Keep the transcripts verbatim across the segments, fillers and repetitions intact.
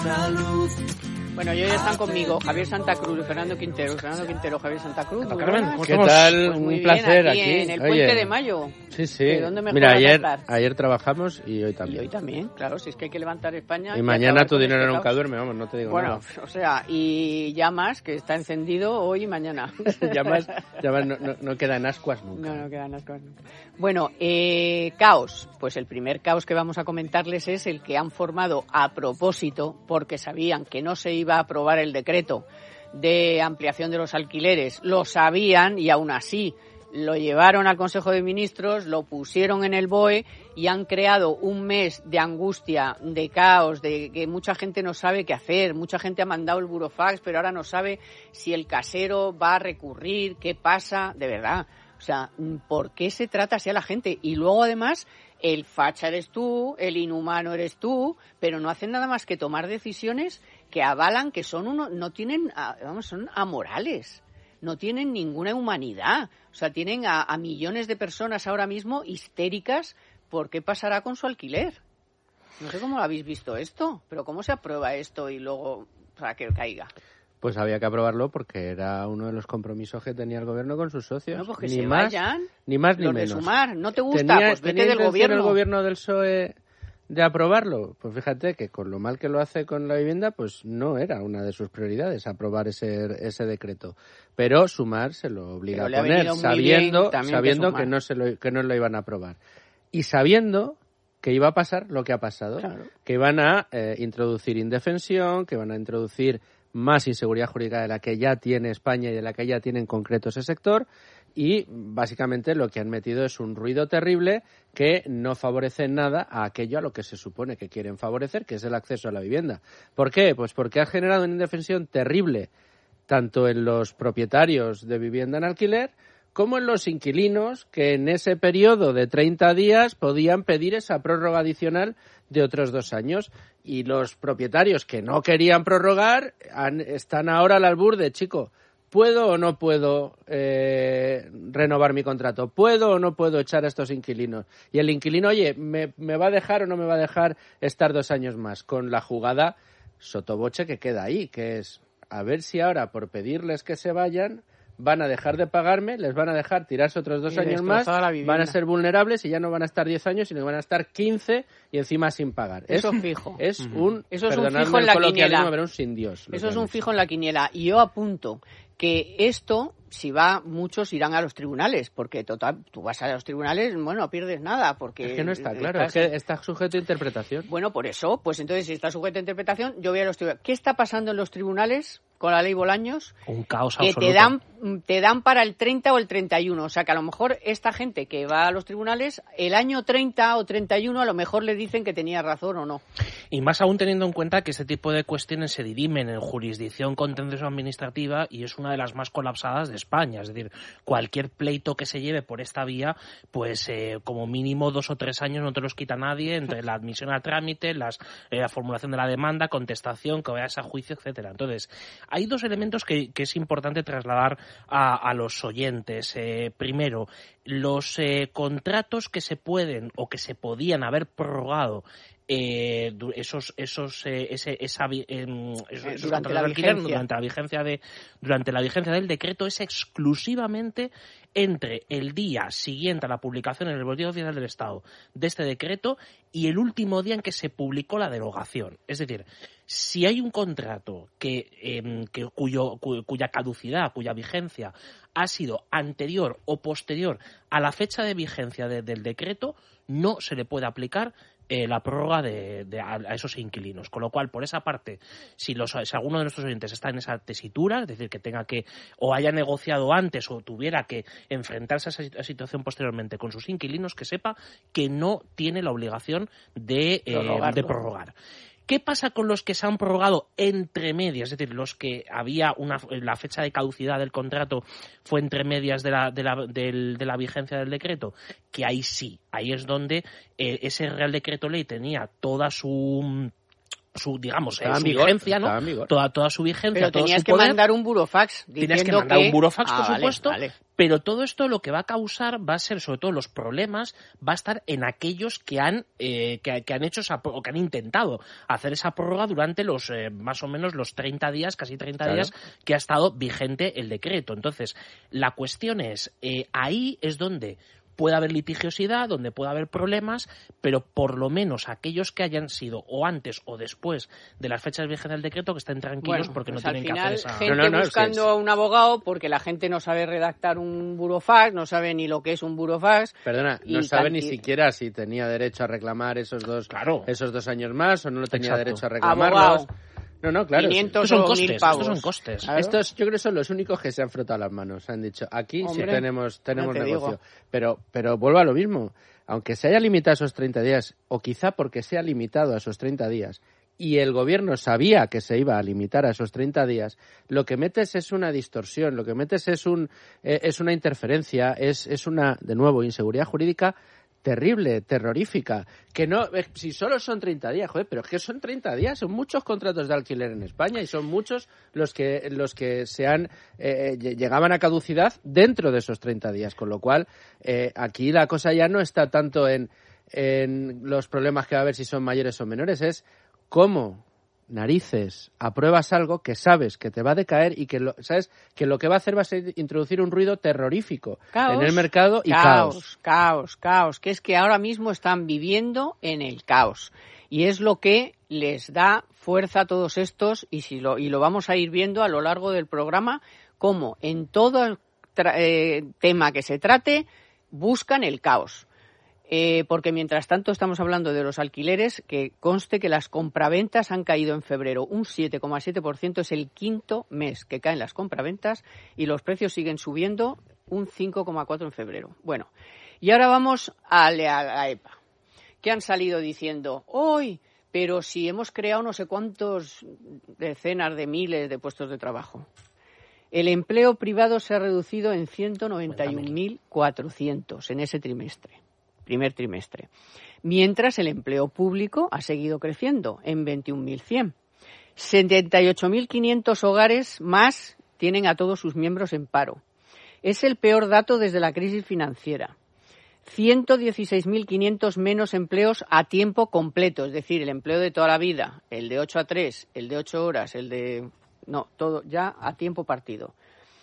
Bueno, y hoy están conmigo Javier Santa Cruz, Fernando Quintero, Fernando Quintero, Javier Santa Cruz. Muy Carmen, ¿cómo ¿qué tal? Pues muy un placer bien, aquí, aquí. en el Oye, Puente de Mayo. Sí, sí. ¿De dónde me Mira, juegas a ayer, estar? ayer trabajamos y hoy también. Y hoy también, claro, si es que hay que levantar España. Y, y mañana acabar tu con dinero este nunca caos. duerme, vamos, no te digo Bueno, nada. o sea, y ya más, que está encendido hoy y mañana. ya más, ya más no, no, no quedan ascuas nunca. No, no quedan ascuas nunca. Bueno, eh, caos. Pues el primer caos que vamos a comentarles es el que han formado a propósito, porque sabían que no se iba a aprobar el decreto de ampliación de los alquileres. Lo sabían y aún así lo llevaron al Consejo de Ministros, lo pusieron en el B O E y han creado un mes de angustia, de caos, de que mucha gente no sabe qué hacer, mucha gente ha mandado el burofax, pero ahora no sabe si el casero va a recurrir, qué pasa, de verdad. O sea, ¿por qué se trata así a la gente? Y luego, además, el facha eres tú, el inhumano eres tú, pero no hacen nada más que tomar decisiones que avalan que son uno, no tienen, vamos, son amorales. No tienen ninguna humanidad. O sea, tienen a, a millones de personas ahora mismo histéricas por qué pasará con su alquiler. No sé cómo lo habéis visto esto, pero ¿cómo se aprueba esto y luego para que caiga? Pues había que aprobarlo porque era uno de los compromisos que tenía el gobierno con sus socios. No, pues que ni se más, vayan ni más ni los menos. de Sumar. ¿No te gusta? ¿Tenía, pues vete tenía del gobierno. el gobierno del P S O E de aprobarlo? Pues fíjate que con lo mal que lo hace con la vivienda, pues no era una de sus prioridades aprobar ese ese decreto. Pero Sumar se lo obliga Pero a poner, sabiendo, bien, sabiendo que, que no se lo, que no lo iban a aprobar. Y sabiendo que iba a pasar lo que ha pasado, claro. Que iban a eh, introducir indefensión, que van a introducir más inseguridad jurídica de la que ya tiene España y de la que ya tiene en concreto ese sector, y básicamente lo que han metido es un ruido terrible que no favorece en nada a aquello a lo que se supone que quieren favorecer, que es el acceso a la vivienda. ¿Por qué? Pues porque ha generado una indefensión terrible tanto en los propietarios de vivienda en alquiler como en los inquilinos que en ese periodo de treinta días podían pedir esa prórroga adicional de otros dos años. Y los propietarios que no querían prorrogar han, están ahora al albur de, chico, ¿puedo o no puedo eh, renovar mi contrato? ¿Puedo o no puedo echar a estos inquilinos? Y el inquilino, oye, ¿me, ¿me va a dejar o no me va a dejar estar dos años más? Con la jugada sotoboche que queda ahí, que es a ver si ahora por pedirles que se vayan van a dejar de pagarme, les van a dejar tirarse otros dos y años más, van a ser vulnerables y ya no van a estar diez años, sino que van a estar quince y encima sin pagar. Eso es fijo. Es uh-huh. un, Eso es un fijo en la quiniela. Pero un sin Dios. Eso es un fijo en la quiniela. Y yo apunto que esto, si va, muchos irán a los tribunales, porque total, tú vas a los tribunales, bueno, no pierdes nada, porque... Es que no está claro, estás... es que está sujeto a interpretación. Bueno, por eso, pues entonces, si está sujeto a interpretación, yo voy a los tribunales. ¿Qué está pasando en los tribunales con la ley Bolaños? Un caos que absoluto. te dan, te dan para el treinta o el treinta y uno, o sea que a lo mejor esta gente que va a los tribunales, el año treinta o treinta y uno a lo mejor le dicen que tenía razón o no. Y más aún teniendo en cuenta que este tipo de cuestiones se dirimen en jurisdicción contencioso administrativa y es una de las más colapsadas de España. Es decir, cualquier pleito que se lleve por esta vía, pues eh, como mínimo dos o tres años no te los quita nadie entre la admisión a trámite, las, eh, la formulación de la demanda, contestación, que vayas a juicio, etcétera. Entonces, hay dos elementos que, que es importante trasladar a, a los oyentes. Eh, primero, los eh, contratos que se pueden o que se podían haber prorrogado Eh, esos esos eh, ese esa eh, esos durante la alquiler, vigencia durante la vigencia de durante la vigencia del decreto es exclusivamente entre el día siguiente a la publicación en el Boletín Oficial del Estado de este decreto y el último día en que se publicó la derogación. Es decir, si hay un contrato que, eh, que cuyo cu, cuya caducidad, cuya vigencia ha sido anterior o posterior a la fecha de vigencia de, del decreto, no se le puede aplicar Eh, la prórroga de, de a, a esos inquilinos. Con lo cual, por esa parte, si, los, si alguno de nuestros oyentes está en esa tesitura, es decir, que tenga que, o haya negociado antes o tuviera que enfrentarse a esa situación posteriormente con sus inquilinos, que sepa que no tiene la obligación de, eh, de prorrogar. ¿Qué pasa con los que se han prorrogado entre medias? Es decir, los que había una la fecha de caducidad del contrato fue entre medias de la, de la, de, de la vigencia del decreto, que ahí sí, ahí es donde eh, ese Real Decreto Ley tenía toda su su digamos, Estaba eh, en su vigor, vigencia, ¿no? estaba en vigor. Toda, toda su vigencia, Pero todo tenías su que poder. mandar un burofax Tienes que diciendo mandar que... un burofax, Ah, por vale, supuesto, vale. pero todo esto lo que va a causar va a ser, sobre todo los problemas, va a estar en aquellos que han eh, que, que han hecho esa, o que han intentado hacer esa prórroga durante los eh, más o menos los treinta días, casi treinta Claro. días que ha estado vigente el decreto. Entonces, la cuestión es, eh, ahí es donde puede haber litigiosidad, donde puede haber problemas, pero por lo menos aquellos que hayan sido o antes o después de las fechas vigentes del decreto que estén tranquilos Bueno, porque pues no tienen al que final, hacer esa... gente No, no, no, buscando sí, sí. un abogado porque la gente no sabe redactar un burofax, no sabe ni lo que es un burofax. Perdona, y no sabe ni canti- siquiera si tenía derecho a reclamar esos dos, Claro. esos dos años más o no tenía Exacto. derecho a reclamarlos. Abogado. No, no, claro. quinientos Estos son o costes, mil estos pavos. son costes. Claro. Estos yo creo que son los únicos que se han frotado las manos. Han dicho, aquí Hombre, sí tenemos, tenemos ya te negocio. digo. Pero, pero vuelvo a lo mismo. Aunque se haya limitado a esos treinta días, o quizá porque se ha limitado a esos treinta días, y el gobierno sabía que se iba a limitar a esos treinta días, lo que metes es una distorsión, lo que metes es un eh, es una interferencia, es, es una, de nuevo, inseguridad jurídica terrible, terrorífica, que no, eh, si solo son treinta días, joder, pero es que son treinta días, son muchos contratos de alquiler en España y son muchos los que los que se han eh, llegaban a caducidad dentro de esos treinta días, con lo cual eh, aquí la cosa ya no está tanto en, en los problemas que va a haber si son mayores o menores, es cómo narices apruebas algo que sabes que te va a decaer y que lo, sabes que lo que va a hacer va a ser introducir un ruido terrorífico Caos, en el mercado y caos, caos. caos, caos, que es que ahora mismo están viviendo en el caos y es lo que les da fuerza a todos estos y si lo y lo vamos a ir viendo a lo largo del programa cómo en todo tra- eh, tema que se trate buscan el caos. Eh, porque mientras tanto estamos hablando de los alquileres, que conste que las compraventas han caído en febrero un siete coma siete por ciento, es el quinto mes que caen las compraventas y los precios siguen subiendo un cinco coma cuatro por ciento en febrero. Bueno, y ahora vamos a la E P A, que han salido diciendo, hoy, pero si hemos creado no sé cuántos decenas de miles de puestos de trabajo. El empleo privado se ha reducido en ciento noventa y un mil cuatrocientos en ese trimestre. primer trimestre, mientras el empleo público ha seguido creciendo en veintiún mil cien. setenta y ocho mil quinientos hogares más tienen a todos sus miembros en paro. Es el peor dato desde la crisis financiera. ciento dieciséis mil quinientos menos empleos a tiempo completo, es decir, el empleo de toda la vida, el de ocho a tres, el de ocho horas, el de... no, todo ya a tiempo partido.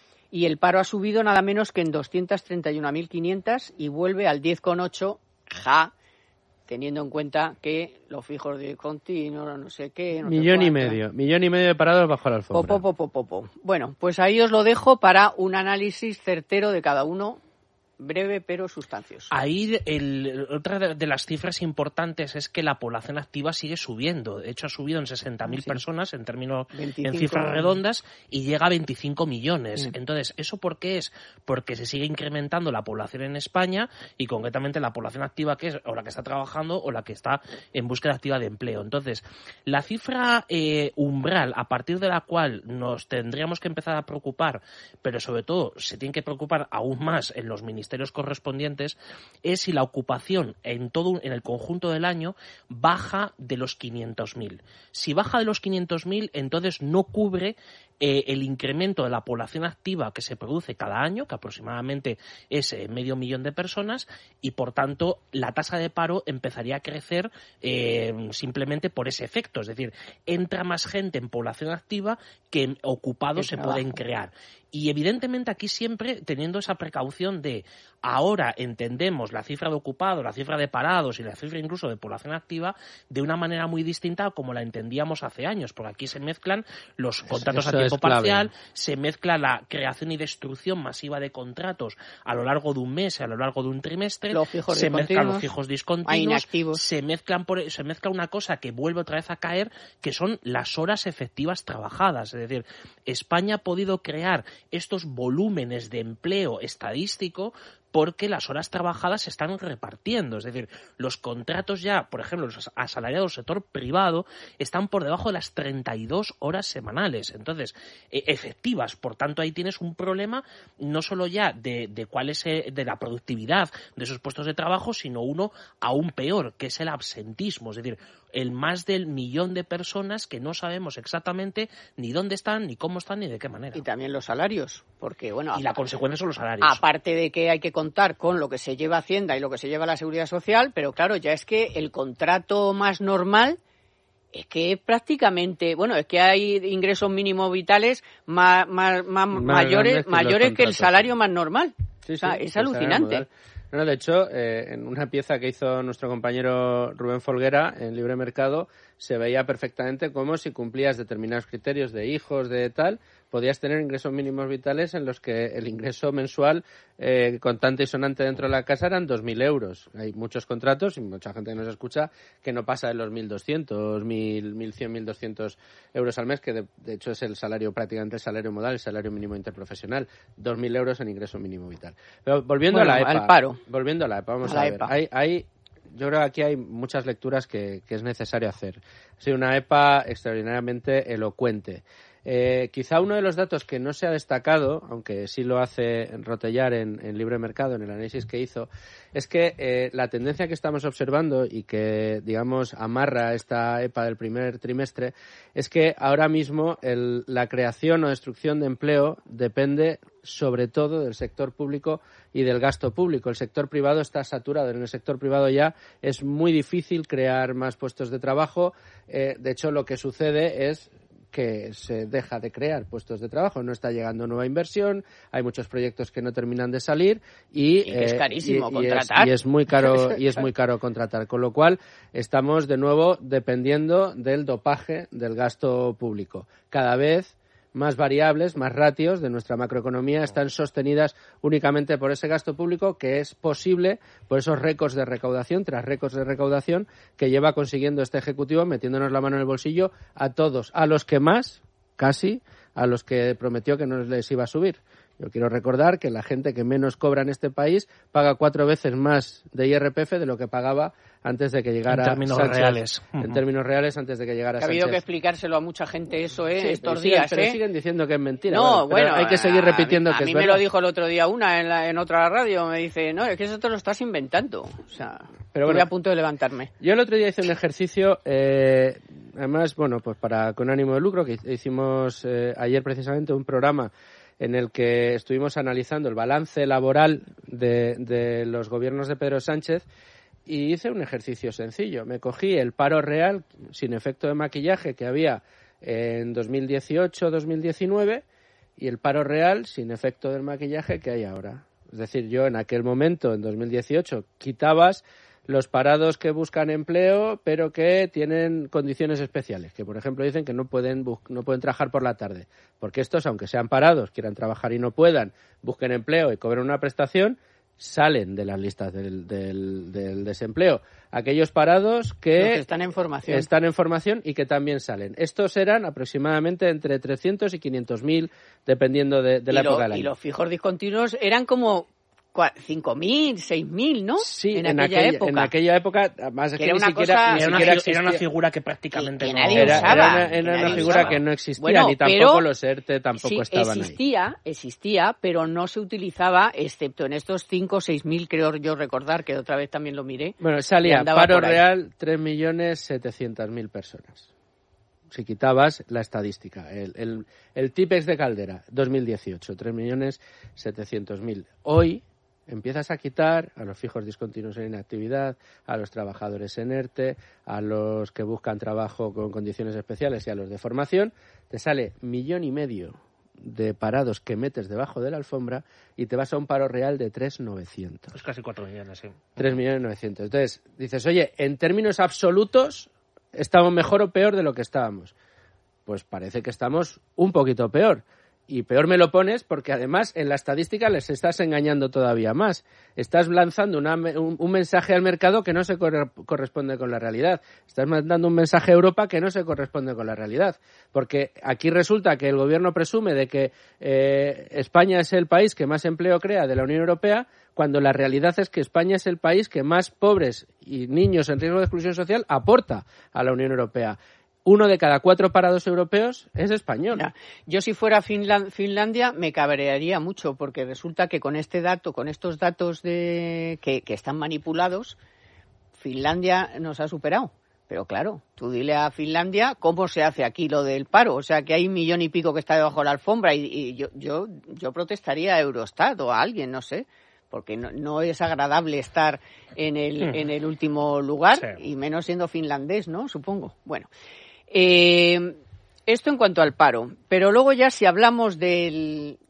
Y el paro ha subido nada menos que en doscientos treinta y un mil quinientos y vuelve al diez coma ocho, ja, teniendo en cuenta que los fijos de continuo, no sé qué... No Millón sé y cuánto. medio, millón y medio de parados bajo la alfombra. Po, po, po, po, po. Bueno, pues ahí os lo dejo para un análisis certero de cada uno, breve pero sustancioso. Ahí el, otra de, de las cifras importantes es que la población activa sigue subiendo. De hecho, ha subido en sesenta mil Sí. personas en términos, veinticinco en cifras redondas y llega a veinticinco millones. Sí. Entonces, ¿eso por qué es? Porque se sigue incrementando la población en España y concretamente la población activa que es o la que está trabajando o la que está en búsqueda activa de empleo. Entonces, la cifra eh, umbral a partir de la cual nos tendríamos que empezar a preocupar, pero sobre todo se tiene que preocupar aún más en los ministerios correspondientes, es si la ocupación en todo en el conjunto del año baja de los quinientos mil. Si baja de los quinientos mil, entonces no cubre eh, el incremento de la población activa que se produce cada año, que aproximadamente es eh, medio millón de personas, y por tanto la tasa de paro empezaría a crecer eh, simplemente por ese efecto. Es decir, entra más gente en población activa que ocupados se trabajo. pueden crear. Y evidentemente aquí siempre teniendo esa precaución de ahora entendemos la cifra de ocupados, la cifra de parados y la cifra incluso de población activa de una manera muy distinta a como la entendíamos hace años, porque aquí se mezclan los contratos Eso a tiempo es clave. parcial, se mezcla la creación y destrucción masiva de contratos a lo largo de un mes, a lo largo de un trimestre, Los fijos se mezclan discontinuos, los fijos a discontinuos, inactivos. se mezclan por, se mezcla una cosa que vuelve otra vez a caer, que son las horas efectivas trabajadas. Es decir, España ha podido crear estos volúmenes de empleo estadístico porque las horas trabajadas se están repartiendo. Es decir, los contratos ya, por ejemplo, los asalariados del sector privado están por debajo de las treinta y dos horas semanales. Entonces, eh, efectivas. Por tanto, ahí tienes un problema no solo ya de, de cuál es eh, de la productividad de esos puestos de trabajo, sino uno aún peor, que es el absentismo. Es decir, el más del millón de personas que no sabemos exactamente ni dónde están, ni cómo están, ni de qué manera. Y también los salarios, porque bueno... Y la consecuencia son los salarios. Aparte de que hay que contar con lo que se lleva Hacienda y lo que se lleva la Seguridad Social, pero claro, ya es que el contrato más normal es que prácticamente, bueno, es que hay ingresos mínimos vitales más, más, más, más mayores, que, mayores que el salario más normal. Sí, o sea, sí, es alucinante. No, de hecho, eh, en una pieza que hizo nuestro compañero Rubén Folguera en Libre Mercado, se veía perfectamente cómo si cumplías determinados criterios de hijos, de tal, podías tener ingresos mínimos vitales en los que el ingreso mensual eh, contante y sonante dentro de la casa eran dos mil euros. Hay muchos contratos, y mucha gente que nos escucha, que no pasa de los mil doscientos, mil cien, mil doscientos euros al mes, que de, de hecho es el salario, prácticamente el salario modal, el salario mínimo interprofesional. dos mil euros en ingreso mínimo vital. Pero volviendo bueno, a la E P A. Al paro. Volviendo a la E P A, vamos a, a, a ver. Hay, hay Yo creo que aquí hay muchas lecturas que, que es necesario hacer. Ha sido una E P A extraordinariamente elocuente. Eh, quizá uno de los datos que no se ha destacado, aunque sí lo hace Rotellar en, en Libre Mercado, en el análisis que hizo, es que eh, la tendencia que estamos observando y que, digamos, amarra esta E P A del primer trimestre es que ahora mismo el, la creación o destrucción de empleo depende sobre todo del sector público y del gasto público. El sector privado está saturado. En el sector privado ya es muy difícil crear más puestos de trabajo. Eh, de hecho, lo que sucede es que se deja de crear puestos de trabajo, no está llegando nueva inversión, hay muchos proyectos que no terminan de salir y, y es carísimo eh, y, contratar y es, y es muy caro y es muy caro contratar, con lo cual estamos de nuevo dependiendo del dopaje del gasto público. Cada vez más variables, más ratios de nuestra macroeconomía están sostenidas únicamente por ese gasto público, que es posible por esos récords de recaudación, tras récords de recaudación que lleva consiguiendo este Ejecutivo, metiéndonos la mano en el bolsillo a todos, a los que más, casi, a los que prometió que no les iba a subir. Yo quiero recordar que la gente que menos cobra en este país paga cuatro veces más de I R P F de lo que pagaba antes de que llegara en términos Sánchez, reales. En términos reales, antes de que llegara Sánchez. Ha habido que explicárselo a mucha gente eso, ¿eh? Sí, estos siguen, días, pero ¿eh? siguen diciendo que es mentira. No, bueno, bueno, hay que seguir repitiendo a mí, que a mí es me verdad. lo dijo el otro día una en, la, en otra radio, me dice, no, es que eso te lo estás inventando. O sea, pero estoy bueno, a punto de levantarme. Yo el otro día hice un ejercicio, eh, además, bueno, pues para con ánimo de lucro, que hicimos eh, ayer precisamente un programa en el que estuvimos analizando el balance laboral de, de los gobiernos de Pedro Sánchez, y hice un ejercicio sencillo. Me cogí el paro real sin efecto de maquillaje que había en dos mil dieciocho dos mil diecinueve y el paro real sin efecto del maquillaje que hay ahora. Es decir, yo en aquel momento, en dos mil dieciocho, quitabas los parados que buscan empleo pero que tienen condiciones especiales, que por ejemplo dicen que no pueden no pueden trabajar por la tarde, porque estos, aunque sean parados, quieran trabajar y no puedan, busquen empleo y cobren una prestación, salen de las listas del, del, del desempleo. Aquellos parados que, Los que están en formación. están en formación y que también salen. Estos eran aproximadamente entre trescientos y quinientos mil, dependiendo de, de la lo, época del año. Y los fijos discontinuos eran como cinco mil, seis mil, ¿no? Sí, en, en aquella, aquella época. En aquella época, más que, que que era ni una siquiera, cosa, ni era, siquiera una, era una existía. figura que prácticamente que, que no... nadie Era, usaba, era una, que era una nadie figura usaba. que no existía, bueno, ni tampoco pero, los ERTE tampoco sí, estaban existía, ahí. Existía, pero no se utilizaba, excepto en estos cinco o seis mil, creo yo recordar, que otra vez también lo miré. Bueno, salía paro real tres millones setecientos mil personas. Si quitabas la estadística, el, el, el TIPEX de Caldera, dos mil dieciocho, tres millones setecientos mil. Hoy empiezas a quitar a los fijos discontinuos en inactividad, a los trabajadores en ERTE, a los que buscan trabajo con condiciones especiales y a los de formación, te sale millón y medio de parados que metes debajo de la alfombra y te vas a un paro real de tres millones novecientos. Es casi cuatro millones, sí. tres millones novecientos. Entonces, dices, oye, en términos absolutos, ¿estamos mejor o peor de lo que estábamos? Pues parece que estamos un poquito peor. Y peor me lo pones porque además en la estadística les estás engañando todavía más. Estás lanzando una, un, un mensaje al mercado que no se cor- corresponde con la realidad. Estás mandando un mensaje a Europa que no se corresponde con la realidad. Porque aquí resulta que el gobierno presume de que eh, España es el país que más empleo crea de la Unión Europea, cuando la realidad es que España es el país que más pobres y niños en riesgo de exclusión social aporta a la Unión Europea. Uno de cada cuatro parados europeos es español. Ya. Yo si fuera Finland, Finlandia me cabrearía mucho porque resulta que con este dato, con estos datos de que, que están manipulados, Finlandia nos ha superado. Pero claro, tú dile a Finlandia cómo se hace aquí lo del paro. O sea, que hay un millón y pico que está debajo de la alfombra y, y yo, yo, yo protestaría a Eurostat o a alguien, no sé. Porque no, no es agradable estar en el, mm. en el último lugar, sí. Y menos siendo finlandés, ¿no? Supongo. Bueno. Eh, esto en cuanto al paro, pero luego ya si hablamos de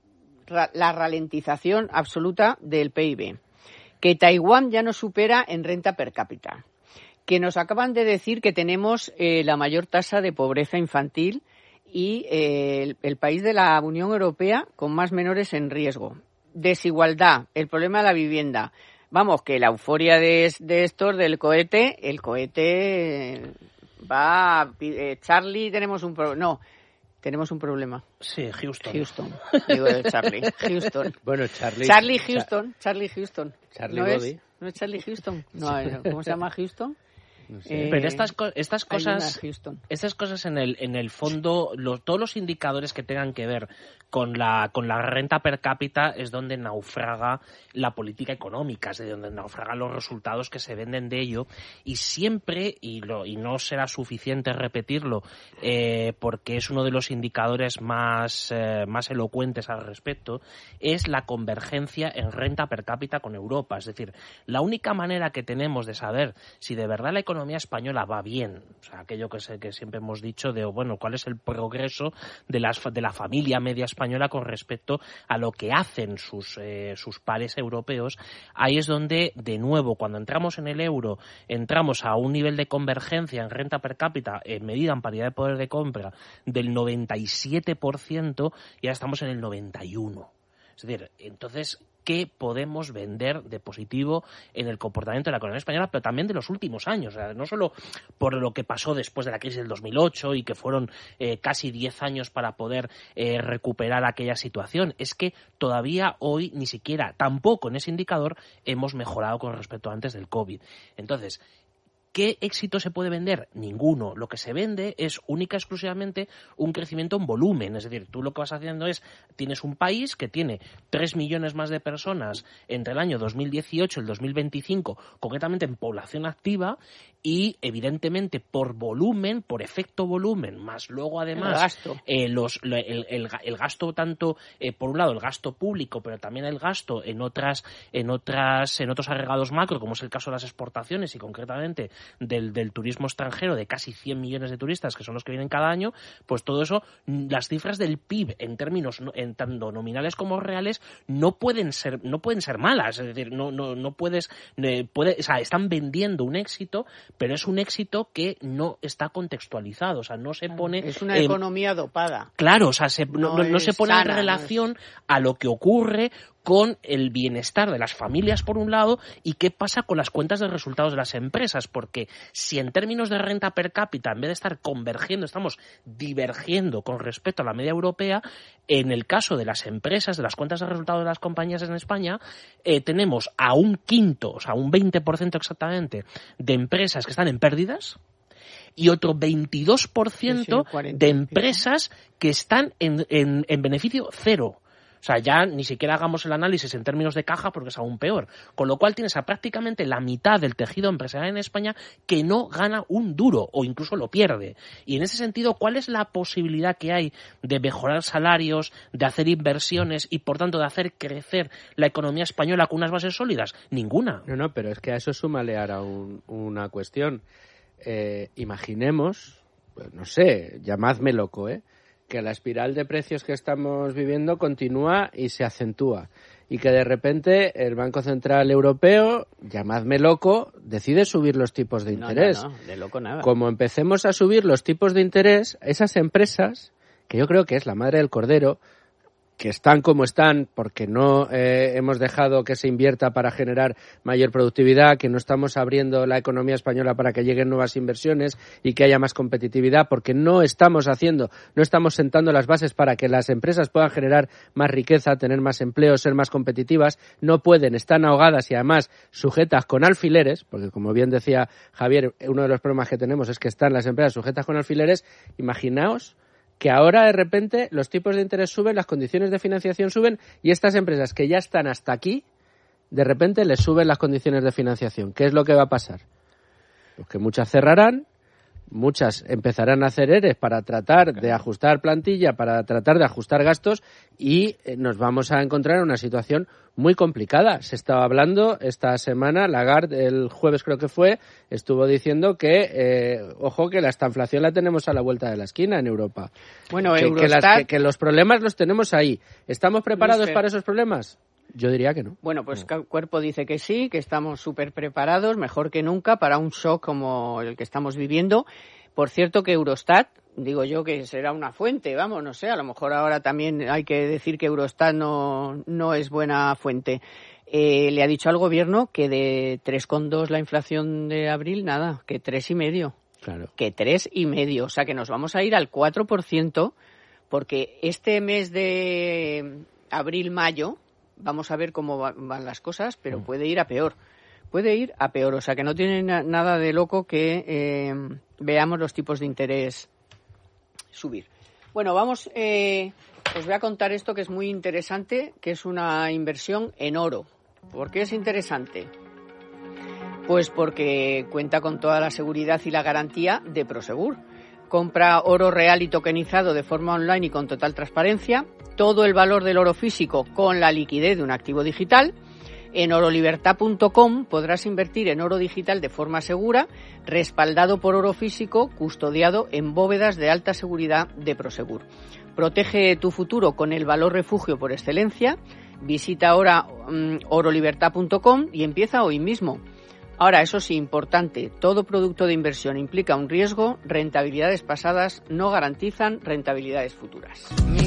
la ralentización absoluta del P I B, que Taiwán ya nos supera en renta per cápita, que nos acaban de decir que tenemos eh, la mayor tasa de pobreza infantil y eh, el, el país de la Unión Europea con más menores en riesgo, desigualdad, el problema de la vivienda. Vamos, que la euforia de, de estos del cohete, el cohete... Eh, Va, eh, Charlie, tenemos un problema. No, tenemos un problema. Sí, Houston. Houston, digo de Charlie. Houston. Bueno, Charlie. Charlie Houston. Charlie Houston. Charlie ¿No Body. es, ¿No es Charlie Houston? No, ¿cómo se llama Houston? No sé. Eh, Pero estas, co- estas cosas, Houston. estas cosas en el, en el fondo, los, todos los indicadores que tengan que ver con la, con la renta per cápita es donde naufraga la política económica, es de donde naufragan los resultados que se venden de ello, y siempre, y, lo, y no será suficiente repetirlo, eh, porque es uno de los indicadores más, eh, más elocuentes al respecto, es la convergencia en renta per cápita con Europa. Es decir, la única manera que tenemos de saber si de verdad la economía economía española va bien, o sea, aquello que, se, que siempre hemos dicho de, bueno, cuál es el progreso de, las, de la familia media española con respecto a lo que hacen sus, eh, sus pares europeos. Ahí es donde, de nuevo, cuando entramos en el euro, entramos a un nivel de convergencia en renta per cápita, en medida en paridad de poder de compra, del noventa y siete por ciento, y ahora estamos en el noventa y uno por ciento. Es decir, entonces, ¿qué podemos vender de positivo en el comportamiento de la economía española, pero también de los últimos años? O sea, no solo por lo que pasó después de la crisis del dos mil ocho y que fueron eh, casi diez años para poder eh, recuperar aquella situación. Es que todavía hoy ni siquiera, tampoco en ese indicador, hemos mejorado con respecto a antes del COVID. Entonces, ¿qué éxito se puede vender? Ninguno. Lo que se vende es única y exclusivamente un crecimiento en volumen. Es decir, tú lo que vas haciendo es, tienes un país que tiene tres millones más de personas entre el año dos mil dieciocho y el dos mil veinticinco, concretamente en población activa, y evidentemente por volumen, por efecto volumen, más luego además el gasto, eh, los, el, el, el gasto tanto, eh, por un lado el gasto público, pero también el gasto en otras, en otras, en otros agregados macro, como es el caso de las exportaciones y concretamente Del, del turismo extranjero, de casi cien millones de turistas, que son los que vienen cada año, pues todo eso, las cifras del P I B en términos en tanto nominales como reales no pueden ser no pueden ser malas. Es decir, no no no puedes eh, puede, o sea, están vendiendo un éxito, pero es un éxito que no está contextualizado, o sea, no se pone, es una eh, economía dopada. Claro, o sea, se, no, no, no se pone sana, en relación no es... a lo que ocurre con el bienestar de las familias por un lado y qué pasa con las cuentas de resultados de las empresas, porque si en términos de renta per cápita, en vez de estar convergiendo, estamos divergiendo con respecto a la media europea, en el caso de las empresas, de las cuentas de resultados de las compañías en España, eh, tenemos a un quinto, o sea, un veinte por ciento exactamente, de empresas que están en pérdidas, y otro veintidós por ciento sí, sí, de empresas que están en, en, en beneficio cero. O sea, ya ni siquiera hagamos el análisis en términos de caja porque es aún peor. Con lo cual tienes a prácticamente la mitad del tejido empresarial en España que no gana un duro o incluso lo pierde. Y en ese sentido, ¿cuál es la posibilidad que hay de mejorar salarios, de hacer inversiones y, por tanto, de hacer crecer la economía española con unas bases sólidas? Ninguna. No, no, pero es que a eso súmale ahora un, una cuestión. Eh, imaginemos, pues no sé, llamadme loco, ¿eh? que la espiral de precios que estamos viviendo continúa y se acentúa y que de repente el Banco Central Europeo, llamadme loco, decide subir los tipos de interés. No, no, no, de loco nada. Como empecemos a subir los tipos de interés, esas empresas, que yo creo que es la madre del cordero, que están como están porque no eh, hemos dejado que se invierta para generar mayor productividad, que no estamos abriendo la economía española para que lleguen nuevas inversiones y que haya más competitividad, porque no estamos haciendo, no estamos sentando las bases para que las empresas puedan generar más riqueza, tener más empleo, ser más competitivas, no pueden, están ahogadas y además sujetas con alfileres, porque como bien decía Javier, uno de los problemas que tenemos es que están las empresas sujetas con alfileres. Imaginaos que ahora de repente los tipos de interés suben, las condiciones de financiación suben y estas empresas que ya están hasta aquí, de repente les suben las condiciones de financiación. ¿Qué es lo que va a pasar? Pues que muchas cerrarán, muchas empezarán a hacer ERES para tratar de ajustar plantilla, para tratar de ajustar gastos y nos vamos a encontrar en una situación muy complicada. Se estaba hablando esta semana, Lagarde, el jueves creo que fue, estuvo diciendo que, eh, ojo, que la estanflación la tenemos a la vuelta de la esquina en Europa. Bueno, que, Eurostat... que, las, que, que los problemas los tenemos ahí. ¿Estamos preparados Mister... para esos problemas? Yo diría que no. Bueno, pues el cuerpo dice que sí, que estamos súper preparados, mejor que nunca, para un shock como el que estamos viviendo. Por cierto que Eurostat, digo yo que será una fuente, vamos, no sé, a lo mejor ahora también hay que decir que Eurostat no, no es buena fuente. Eh, le ha dicho al gobierno que de tres coma dos la inflación de abril, nada, que tres y medio. Claro. Que tres y medio, o sea que nos vamos a ir al cuatro por ciento, porque este mes de abril-mayo vamos a ver cómo van las cosas, pero puede ir a peor. Puede ir a peor, o sea que no tiene na- nada de loco que eh, veamos los tipos de interés subir. Bueno, vamos, eh, os voy a contar esto que es muy interesante, que es una inversión en oro. ¿Por qué es interesante? Pues porque cuenta con toda la seguridad y la garantía de Prosegur. Compra oro real y tokenizado de forma online y con total transparencia, todo el valor del oro físico con la liquidez de un activo digital. En orolibertad punto com podrás invertir en oro digital de forma segura, respaldado por oro físico, custodiado en bóvedas de alta seguridad de Prosegur. Protege tu futuro con el valor refugio por excelencia. Visita ahora um, orolibertad punto com y empieza hoy mismo. Ahora, eso sí, importante, todo producto de inversión implica un riesgo, rentabilidades pasadas no garantizan rentabilidades futuras.